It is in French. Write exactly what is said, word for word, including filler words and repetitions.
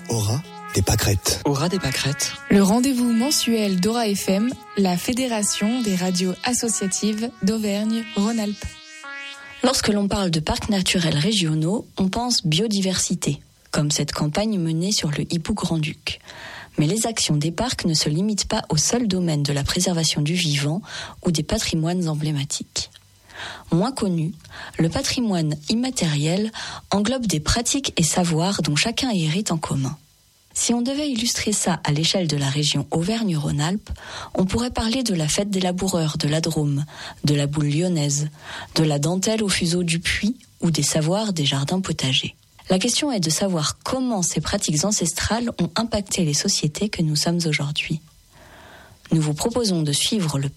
Aura des pâquerettes. Aura des pâquerettes. Le rendez-vous mensuel d'Aura F M, la fédération des radios associatives d'Auvergne-Rhône-Alpes. Lorsque l'on parle de parcs naturels régionaux, on pense biodiversité, comme cette campagne menée sur le hibou grand-duc. Mais les actions des parcs ne se limitent pas au seul domaine de la préservation du vivant ou des patrimoines emblématiques. Moins connu, le patrimoine immatériel englobe des pratiques et savoirs dont chacun hérite en commun. Si on devait illustrer ça à l'échelle de la région Auvergne-Rhône-Alpes, on pourrait parler de la fête des laboureurs de la Drôme, de la boule lyonnaise, de la dentelle au fuseau du Puy ou des savoirs des jardins potagers. La question est de savoir comment ces pratiques ancestrales ont impacté les sociétés que nous sommes aujourd'hui. Nous vous proposons de suivre le